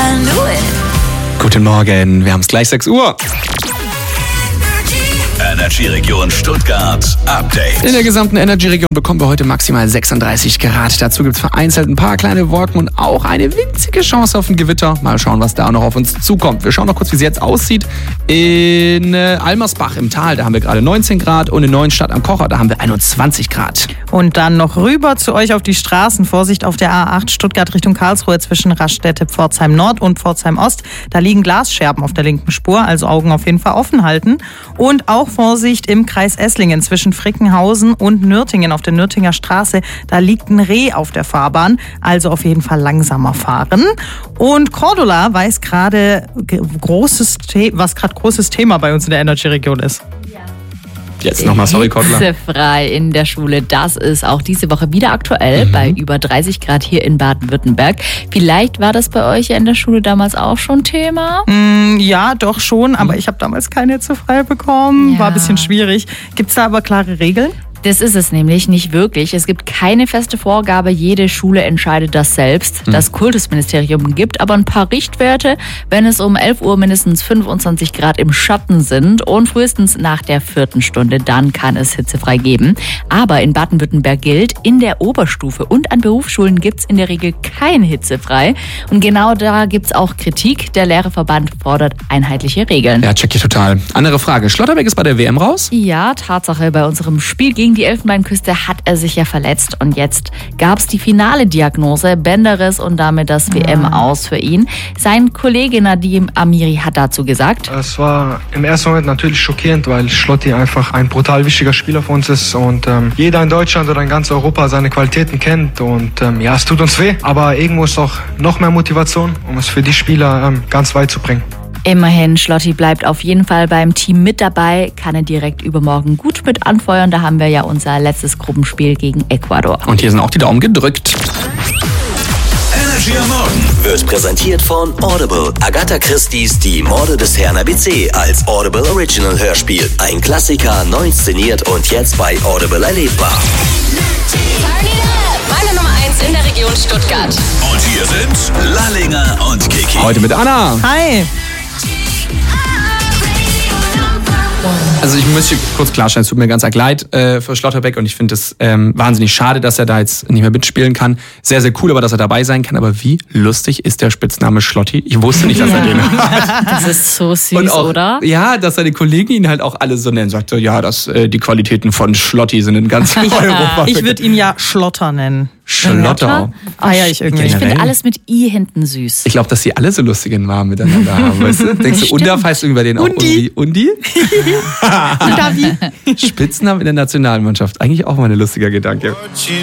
I knew it. Guten Morgen, wir haben es gleich 6 Uhr. Energy-Region Stuttgart Update. In der gesamten Energy-Region bekommen wir heute maximal 36 Grad. Dazu gibt es vereinzelt ein paar kleine Wolken und auch eine winzige Chance auf ein Gewitter. Mal schauen, was da noch auf uns zukommt. Wir schauen noch kurz, wie es jetzt aussieht. In Almersbach im Tal, da haben wir gerade 19 Grad und in Neuenstadt am Kocher, da haben wir 21 Grad. Und dann noch rüber zu euch auf die Straßen. Vorsicht auf der A8 Stuttgart Richtung Karlsruhe zwischen Raststätte Pforzheim Nord und Pforzheim Ost. Da liegen Glasscherben auf der linken Spur, also Augen auf jeden Fall offen halten. Und auch Vorsicht im Kreis Esslingen zwischen Frickenhausen und Nürtingen auf der Nürtinger Straße. Da liegt ein Reh auf der Fahrbahn, also auf jeden Fall langsamer fahren. Und Cordula weiß gerade, was gerade großes Thema bei uns in der Energy-Region ist. Jetzt nochmal, sorry, Cordula. Hitzefrei in der Schule, das ist auch diese Woche wieder aktuell bei über 30 Grad hier in Baden-Württemberg. Vielleicht war das bei euch ja in der Schule damals auch schon Thema? Ja, doch schon, aber ich habe damals keine hitzefrei bekommen. Ja. War ein bisschen schwierig. Gibt es da aber klare Regeln? Das ist es nämlich nicht wirklich. Es gibt keine feste Vorgabe, jede Schule entscheidet das selbst. Das Kultusministerium gibt aber ein paar Richtwerte, wenn es um 11 Uhr mindestens 25 Grad im Schatten sind und frühestens nach der 4. Stunde, dann kann es hitzefrei geben. Aber in Baden-Württemberg gilt, in der Oberstufe und an Berufsschulen gibt es in der Regel kein hitzefrei. Und genau da gibt es auch Kritik. Der Lehrerverband fordert einheitliche Regeln. Ja, check ich total. Andere Frage, Schlotterbeck ist bei der WM raus? Ja, Tatsache, bei unserem Spiel gegen die Elfenbeinküste hat er sich ja verletzt und jetzt gab es die finale Diagnose, Bänderriss und damit das WM-Aus für ihn. Sein Kollege Nadim Amiri hat dazu gesagt: Es war im ersten Moment natürlich schockierend, weil Schlotti einfach ein brutal wichtiger Spieler für uns ist und jeder in Deutschland oder in ganz Europa seine Qualitäten kennt und ja, es tut uns weh, aber irgendwo ist auch noch mehr Motivation, um es für die Spieler ganz weit zu bringen. Immerhin, Schlotti bleibt auf jeden Fall beim Team mit dabei, kann er direkt übermorgen gut mit anfeuern. Da haben wir ja unser letztes Gruppenspiel gegen Ecuador. Und hier sind auch die Daumen gedrückt. Energy am Morgen wird präsentiert von Audible. Agatha Christie's Die Morde des Herrn ABC als Audible Original Hörspiel. Ein Klassiker, neu inszeniert und jetzt bei Audible erlebbar. Meine Nummer 1 in der Region Stuttgart. Und hier sind Lallinger und Kiki. Heute mit Anna. Hi! Also ich möchte kurz klarstellen, es tut mir ganz arg leid für Schlotterbeck und ich finde es wahnsinnig schade, dass er da jetzt nicht mehr mitspielen kann. Sehr, sehr cool, aber dass er dabei sein kann. Aber wie lustig ist der Spitzname Schlotti? Ich wusste nicht, dass er den hat. Das ist so süß, Und auch, oder? Ja, dass seine Kollegen ihn halt auch alle so nennen. Sagt so, ja, die Qualitäten von Schlotti sind in ganz Europa. Ich würde ihn ja Schlotter nennen. Schlotter. Feier ich irgendwie. Ich Generell. finde alles mit I hinten süß. Ich glaube, dass sie alle so lustige Namen miteinander haben, weißt du? Denkst du, Undaf heißt irgendwie bei denen auch irgendwie Undi? Und Davi. Spitznamen in der Nationalmannschaft. Eigentlich auch mal ein lustiger Gedanke.